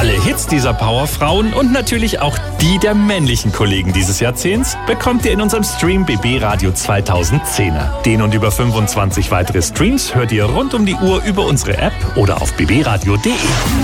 Alle Hits dieser Powerfrauen und natürlich auch die der männlichen Kollegen dieses Jahrzehnts bekommt ihr in unserem Stream BB Radio 2010er. Den und über 25 weitere Streams hört ihr rund um die Uhr über unsere App oder auf bbradio.de.